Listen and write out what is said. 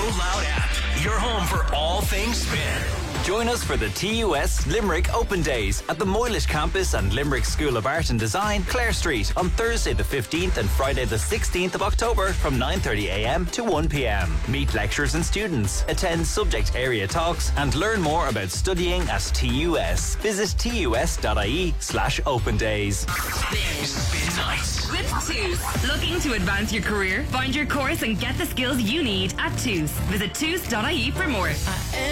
Loud app, your home for all things spin. Join us for the TUS Limerick Open Days at the Moylish Campus and Limerick School of Art and Design, Clare Street, on Thursday the 15th and Friday the 16th of October from 9:30am to 1pm. Meet lecturers and students, attend subject area talks and learn more about studying at TUS. Visit tus.ie/open days. Spin Nights with TUS. Looking to advance your career? Find your course and get the skills you need at TUS. Visit tus.ie for more.